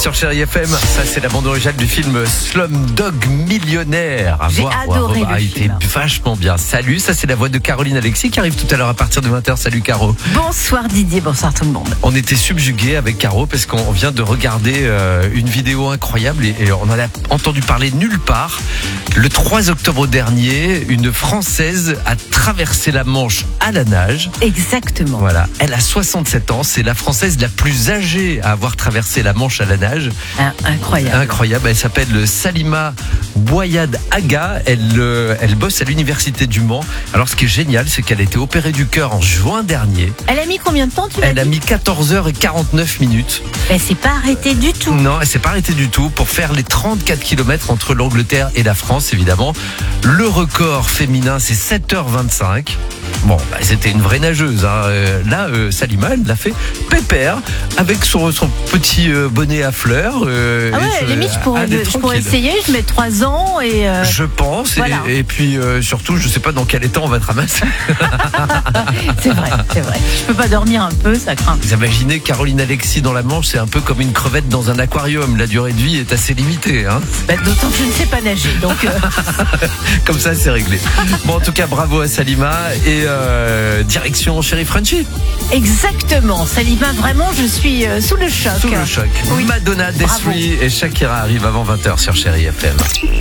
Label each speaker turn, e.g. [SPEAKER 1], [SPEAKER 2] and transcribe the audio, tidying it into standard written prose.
[SPEAKER 1] Sur Chérie FM, ça c'est la bande originale du film Slumdog Millionnaire.
[SPEAKER 2] J'ai adoré le
[SPEAKER 1] a été
[SPEAKER 2] film.
[SPEAKER 1] vachement bien. Salut, ça c'est la voix de Caroline Alexis qui arrive tout à l'heure à partir de 20h. Salut Caro.
[SPEAKER 2] Bonsoir Didier, bonsoir tout le monde.
[SPEAKER 1] On était subjugués avec Caro parce qu'on vient de regarder une vidéo incroyable et on en a entendu parler nulle part. Le 3 octobre dernier, une Française a traversé la Manche à la nage.
[SPEAKER 2] Exactement.
[SPEAKER 1] Voilà, elle a 67 ans, c'est la Française la plus âgée à avoir traversé la Manche à la nage.
[SPEAKER 2] Incroyable.
[SPEAKER 1] Incroyable, elle s'appelle Salima Bouayad Aga, elle bosse à l'université du Mans. Alors ce qui est génial, c'est qu'elle a été opérée du cœur en juin dernier.
[SPEAKER 2] Elle a mis combien de temps tu m'as
[SPEAKER 1] Elle a
[SPEAKER 2] dit
[SPEAKER 1] mis 14h49.
[SPEAKER 2] Elle s'est pas arrêtée du tout.
[SPEAKER 1] Non, elle s'est pas arrêtée du tout pour faire les 34 km entre l'Angleterre et la France, évidemment. Le record féminin, c'est 7h25. Bon, c'était une vraie nageuse. Hein. Là, Salima, elle l'a fait pépère avec son petit bonnet à fleurs.
[SPEAKER 2] Ah ouais, limite, je pourrais essayer. Je mets 3 ans et.
[SPEAKER 1] Je pense.
[SPEAKER 2] Voilà.
[SPEAKER 1] Et puis surtout, je sais pas dans quel état on va te ramasser.
[SPEAKER 2] C'est vrai. Je peux pas dormir un peu, ça craint.
[SPEAKER 1] Vous imaginez Caroline Alexis dans la Manche, c'est un peu comme une crevette dans un aquarium. La durée de vie est assez limitée. Hein.
[SPEAKER 2] D'autant que je ne sais pas nager, donc.
[SPEAKER 1] Comme ça, c'est réglé. Bon, en tout cas, bravo à Salima et direction Chérie Frenchy.
[SPEAKER 2] Exactement. Salima, vraiment, je suis sous le choc.
[SPEAKER 1] Sous le choc.
[SPEAKER 2] Oui.
[SPEAKER 1] Madonna, Desiree et Shakira arrivent avant 20h sur Chérie FM.